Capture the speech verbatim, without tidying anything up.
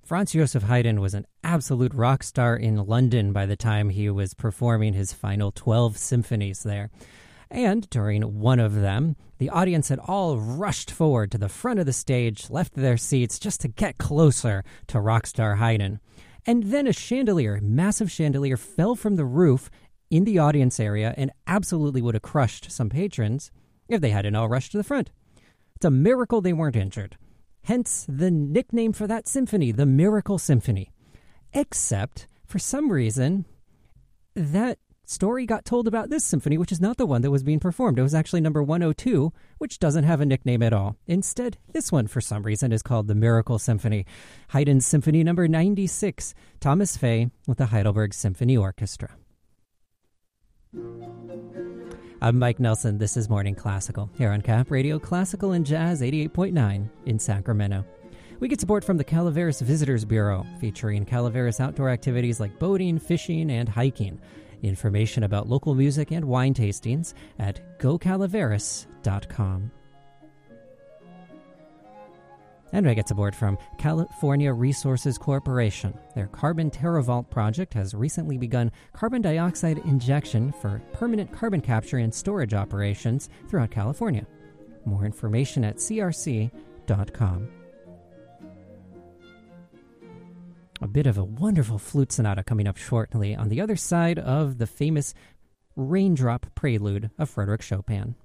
Franz Joseph Haydn was an absolute rock star in London by the time he was performing his final twelve symphonies there. And during one of them, the audience had all rushed forward to the front of the stage, left their seats just to get closer to rock star Haydn. And then a chandelier, massive chandelier, fell from the roof in the audience area and absolutely would have crushed some patrons if they hadn't all rushed to the front. It's a miracle they weren't injured. Hence the nickname for that symphony, the Miracle Symphony. Except, for some reason, that story got told about this symphony, which is not the one that was being performed. It was actually number one oh two, which doesn't have a nickname at all. Instead, this one, for some reason, is called the Miracle Symphony. Haydn's Symphony number ninety-six, Thomas Fay with the Heidelberg Symphony Orchestra. I'm Mike Nelson. This is Morning Classical here on Cap Radio Classical and Jazz eighty-eight point nine in Sacramento. We get support from the Calaveras Visitors Bureau, featuring Calaveras outdoor activities like boating, fishing, and hiking. Information about local music and wine tastings at go calaveras dot com. And I get support from California Resources Corporation. Their Carbon TerraVault project has recently begun carbon dioxide injection for permanent carbon capture and storage operations throughout California. More information at c r c dot com. A bit of a wonderful flute sonata coming up shortly on the other side of the famous Raindrop Prelude of Frédéric Chopin.